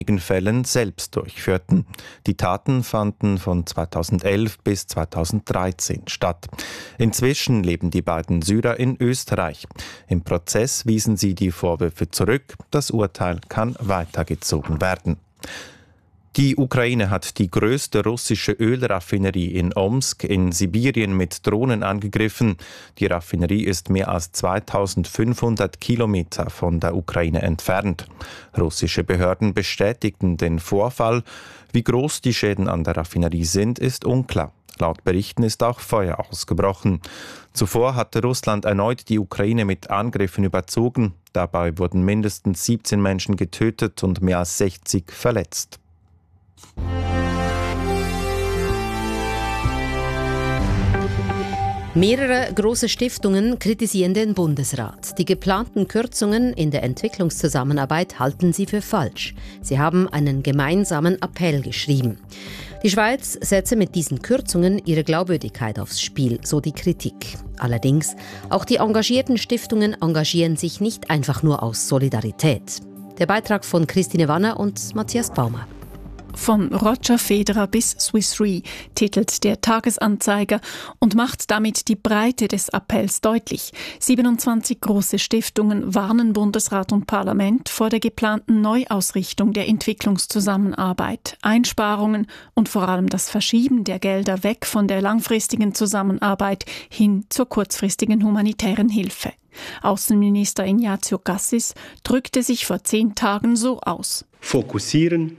Fällen selbst durchführten. Die Taten fanden von 2011 bis 2013 statt. Inzwischen leben die beiden Syrer in Österreich. Im Prozess wiesen sie die Vorwürfe zurück. Das Urteil kann weitergezogen werden. Die Ukraine hat die größte russische Ölraffinerie in Omsk in Sibirien mit Drohnen angegriffen. Die Raffinerie ist mehr als 2500 Kilometer von der Ukraine entfernt. Russische Behörden bestätigten den Vorfall. Wie groß die Schäden an der Raffinerie sind, ist unklar. Laut Berichten ist auch Feuer ausgebrochen. Zuvor hatte Russland erneut die Ukraine mit Angriffen überzogen. Dabei wurden mindestens 17 Menschen getötet und mehr als 60 verletzt. Mehrere große Stiftungen kritisieren den Bundesrat. Die geplanten Kürzungen in der Entwicklungszusammenarbeit halten sie für falsch. Sie haben einen gemeinsamen Appell geschrieben. Die Schweiz setze mit diesen Kürzungen ihre Glaubwürdigkeit aufs Spiel, so die Kritik. Allerdings, auch die engagierten Stiftungen engagieren sich nicht einfach nur aus Solidarität. Der Beitrag von Christine Wanner und Matthias Baumer. Von Roger Federer bis Swiss Re titelt der Tagesanzeiger und macht damit die Breite des Appells deutlich. 27 große Stiftungen warnen Bundesrat und Parlament vor der geplanten Neuausrichtung der Entwicklungszusammenarbeit, Einsparungen und vor allem das Verschieben der Gelder weg von der langfristigen Zusammenarbeit hin zur kurzfristigen humanitären Hilfe. Außenminister Ignazio Cassis drückte sich vor 10 Tagen so aus. Fokussieren,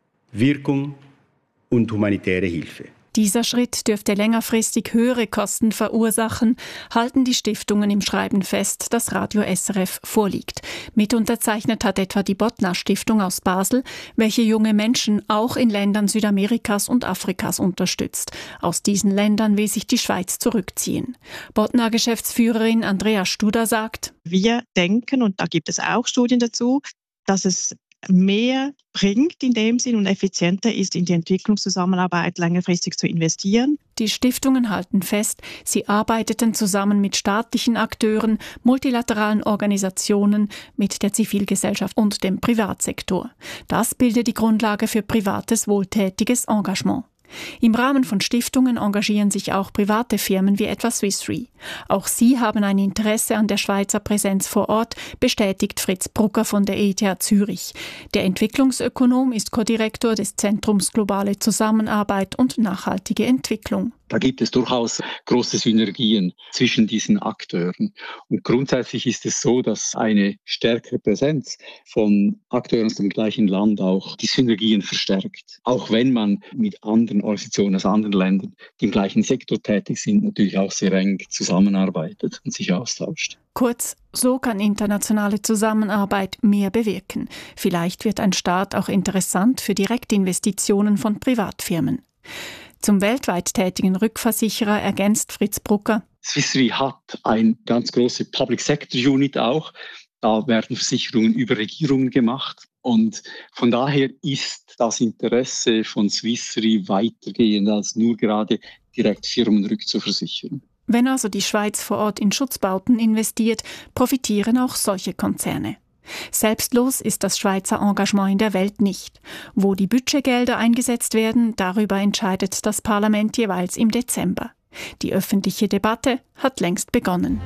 Wirkung und humanitäre Hilfe. Dieser Schritt dürfte längerfristig höhere Kosten verursachen, halten die Stiftungen im Schreiben fest, das Radio SRF vorliegt. Mitunterzeichnet hat etwa die Bottner-Stiftung aus Basel, welche junge Menschen auch in Ländern Südamerikas und Afrikas unterstützt. Aus diesen Ländern will sich die Schweiz zurückziehen. Bottner-Geschäftsführerin Andrea Studer sagt: Wir denken, und da gibt es auch Studien dazu, dass es mehr bringt in dem Sinn und effizienter ist, in die Entwicklungszusammenarbeit längerfristig zu investieren. Die Stiftungen halten fest, sie arbeiteten zusammen mit staatlichen Akteuren, multilateralen Organisationen, mit der Zivilgesellschaft und dem Privatsektor. Das bildet die Grundlage für privates, wohltätiges Engagement. Im Rahmen von Stiftungen engagieren sich auch private Firmen wie etwa Swiss Re. Auch sie haben ein Interesse an der Schweizer Präsenz vor Ort, bestätigt Fritz Brucker von der ETH Zürich. Der Entwicklungsökonom ist Co-Direktor des Zentrums Globale Zusammenarbeit und nachhaltige Entwicklung. Da gibt es durchaus große Synergien zwischen diesen Akteuren. Und grundsätzlich ist es so, dass eine stärkere Präsenz von Akteuren aus dem gleichen Land auch die Synergien verstärkt. Auch wenn man mit anderen Organisationen aus anderen Ländern, die im gleichen Sektor tätig sind, natürlich auch sehr eng zusammenarbeitet und sich austauscht. Kurz, so kann internationale Zusammenarbeit mehr bewirken. Vielleicht wird ein Staat auch interessant für Direktinvestitionen von Privatfirmen. Zum weltweit tätigen Rückversicherer ergänzt Fritz Brucker: Swiss Re hat eine ganz große Public Sector Unit auch. Da werden Versicherungen über Regierungen gemacht. Und von daher ist das Interesse von Swiss Re weitergehend als nur gerade direkt Firmen rückzuversichern. Wenn also die Schweiz vor Ort in Schutzbauten investiert, profitieren auch solche Konzerne. Selbstlos ist das Schweizer Engagement in der Welt nicht. Wo die Budgetgelder eingesetzt werden, darüber entscheidet das Parlament jeweils im Dezember. Die öffentliche Debatte hat längst begonnen.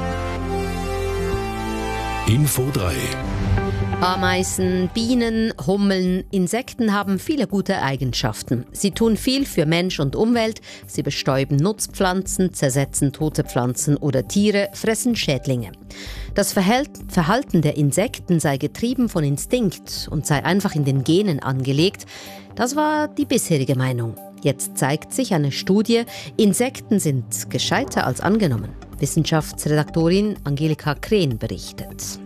Info 3. Ameisen, Bienen, Hummeln, Insekten haben viele gute Eigenschaften. Sie tun viel für Mensch und Umwelt, sie bestäuben Nutzpflanzen, zersetzen tote Pflanzen oder Tiere, fressen Schädlinge. Das Verhalten der Insekten sei getrieben von Instinkt und sei einfach in den Genen angelegt. Das war die bisherige Meinung. Jetzt zeigt sich eine Studie, Insekten sind gescheiter als angenommen. Wissenschaftsredaktorin Angelika Krehn berichtet.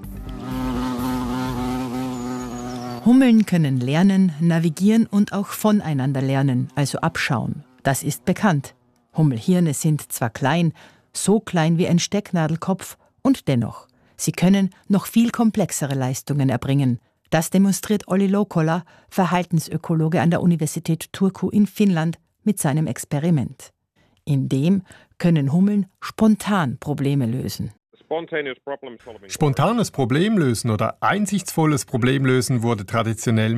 Hummeln können lernen, navigieren und auch voneinander lernen, also abschauen. Das ist bekannt. Hummelhirne sind zwar klein, so klein wie ein Stecknadelkopf, und dennoch, sie können noch viel komplexere Leistungen erbringen. Das demonstriert Olli Loukola, Verhaltensökologe an der Universität Turku in Finnland, mit seinem Experiment. In dem können Hummeln spontan Probleme lösen. Das Spontanes Problemlösen oder einsichtsvolles Problemlösen wurde traditionell